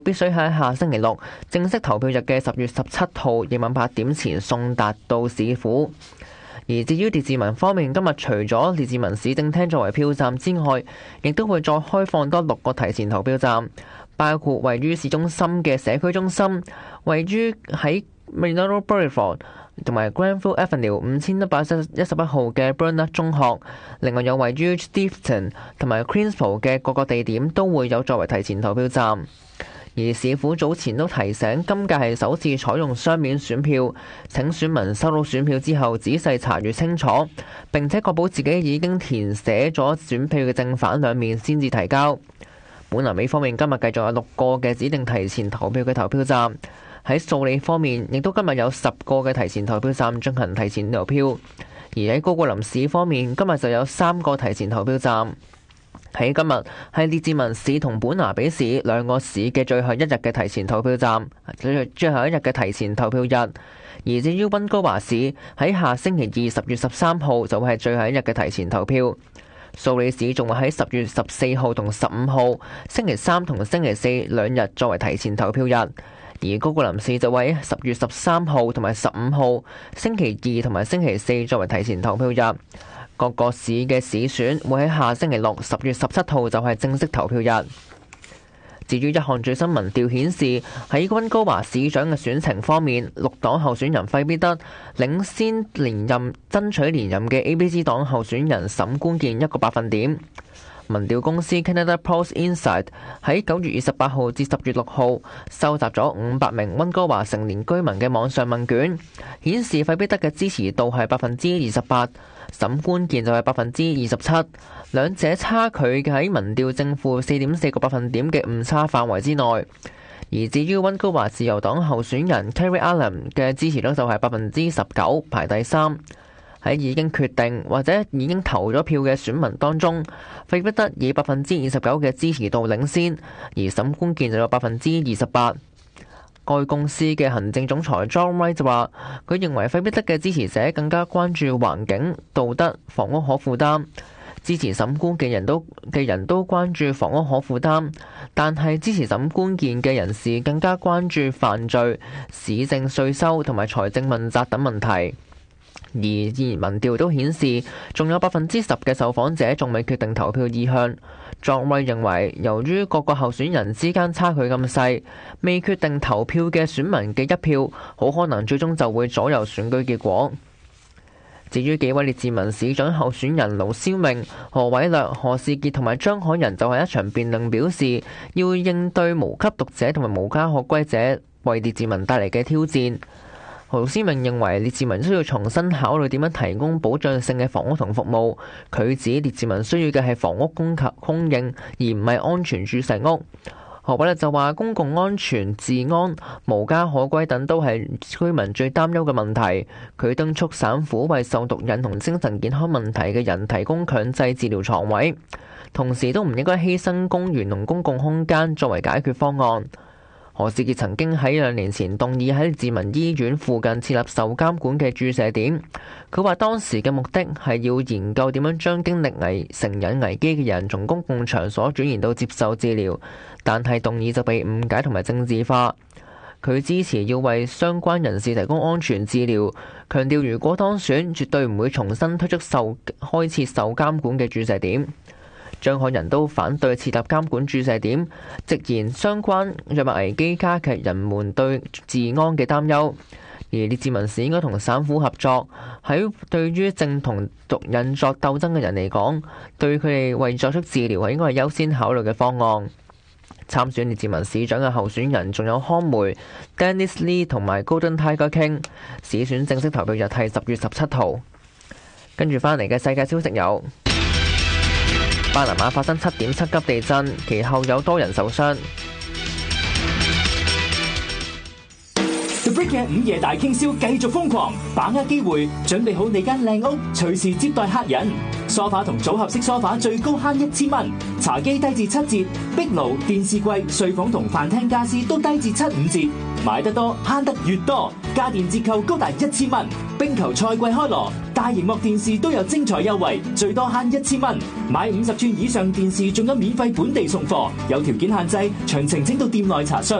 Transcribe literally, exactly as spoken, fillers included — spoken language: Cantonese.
必須喺下星期六正式投票日嘅十月十七號夜晚八點前送達到市府。而至於列治文方面，今日除咗列治文市政廳作為票站之外，亦都會再開放多六個提前投票站，包括位於市中心嘅社區中心，位於喺 Middleborough Boulevard 同埋 Granville Avenue 五千一百一十一號嘅 Burnett 中學，另外有位於 Steveston 同埋 Queensborough 嘅各個地點都會有作為提前投票站。而市府早前都提醒，今屆係首次採用雙面選票，請選民收到選票之後仔細查閱清楚，並且確保自己已經填寫咗選票嘅正反兩面先至提交。本南美方面今日繼續有六個嘅指定提前投票嘅投票站，喺素里方面亦都今日有十個嘅提前投票站進行提前投票，而喺高過林市方面今日就有三個提前投票站。喺今日係列治文市同本拿比市兩個市嘅最後一日嘅提前投票站，最最後一日嘅提前投票日。而至於溫哥華市喺下星期二十月十三號就會係最後一日嘅提前投票。素里市仲會喺十月十四號同十五號星期三同星期四兩日作為提前投票日，而高過林市就會喺十月十三號同埋十五號星期二同埋星期四作為提前投票日。各個市嘅市選會喺下星期六十月十七號就係正式投票日。至於一項最新民調顯示，喺溫哥華市長嘅選情方面，綠黨候選人費必德領先連任爭取連任嘅 A B C 黨候選人沈官健一個百分點。民調公司 Canada Post Insight 喺九月二十八號至十月六號收集咗五百名溫哥華成年居民嘅網上問卷，顯示費必德嘅支持度係百分之二十八，沈官健就係百分之二十七，兩者差距喺民調正負四點四個百分點嘅誤差範圍之內。而至於溫哥華自由黨候選人 Carrie Allen 嘅支持率就係百分之十九，排第三。喺已經決定或者已經投咗票嘅選民當中，費必德以百分之二十九嘅支持度領先，而沈官健就有百分之二十八。該公司嘅行政總裁 John Wright 就話，佢認為費必德嘅支持者更加關注環境、道德、房屋可負擔。支持沈官健嘅人都嘅人都關注房屋可負擔，但係支持沈官健嘅人士更加關注犯罪、市政稅收同埋財政問責等問題。而自然民調都顯示，仲有百分之十嘅受訪者仲未決定投票意向。莊威認為，由於各個候選人之間差距咁細，未決定投票嘅選民嘅一票，好可能最終就會左右選舉結果。至於幾位列治文市長候選人盧瀟明、何偉略、何士傑同埋張海人就喺一場辯論表示，要應對無級讀者同埋無家可歸者為列治文帶嚟嘅挑戰。盧瀟明認為列治文需要重新考慮點樣提供保障性嘅房屋同服務。佢指列治文需要嘅係房屋供求供應，而唔係安全住石屋。何偉略就話公共安全、治安、無家可歸等都係居民最擔憂嘅問題。佢敦促省府為受毒癮同精神健康問題嘅人提供強制治療床位，同時都唔應該犧牲公園同公共空間作為解決方案。何士傑曾經喺兩年前動議喺列治文醫院附近設立受監管嘅注射點。佢話當時嘅目的係要研究點樣將經歷危成癮危機嘅人從公共場所轉移到接受治療，但係動議就被誤解同埋政治化。佢支持要為相關人士提供安全治療，強調如果當選，絕對唔會重新推出受開設受監管嘅注射點。張海人都反對設立監管注射點，直言相關藥物危機加劇人們對治安嘅擔憂。而列治文市應該同省府合作，喺對於正同毒癮作鬥爭嘅人嚟講，對佢哋為作出治療係應該係優先考慮嘅方案。參選列治文市長嘅候選人仲有康梅、Dennis Lee 同埋 Golden Tiger King。市選正式投票日係十月十七號。跟住翻嚟嘅世界消息有：巴拿馬發生七點七級地震，其後有多人受傷。 The Brick 嘅午夜大傾銷繼續瘋狂，把握機會，準備好你間靚屋，隨時接待客人。梳化同組合式梳化最高慳一千蚊，茶几低至七折，壁爐、電視櫃、睡房同飯廳家私都低至七五折。買得多慳得越多，家電折扣高達一千蚊。冰球賽季開鑼， 大熒幕電視都有精彩優惠，最多慳一千蚊。買五十寸以上電視仲有免費本地送貨，有條件限制，詳情請到店內查詢。